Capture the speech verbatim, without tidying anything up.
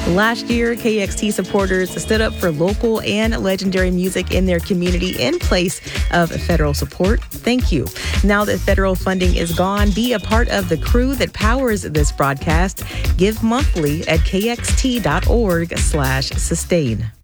Last year, K X T supporters stood up for local and legendary music in their community in place of federal support. Thank you. Now that federal funding is gone, be a part of the crew that powers this broadcast. Give monthly at kxt.org slash sustain.